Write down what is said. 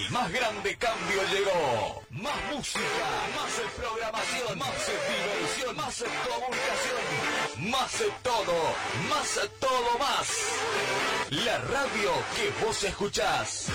El más grande cambio llegó. Más música, más programación, más diversión, más comunicación, más todo más. La radio que vos escuchás.